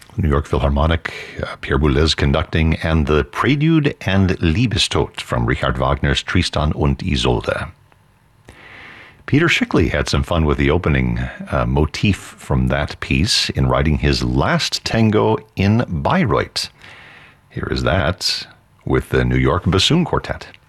New York Philharmonic, Pierre Boulez conducting, and the Prelude and Liebestod from Richard Wagner's Tristan und Isolde. Peter Schickli had some fun with the opening motif from that piece in writing his last tango in Bayreuth. Here is that with the New York Bassoon Quartet.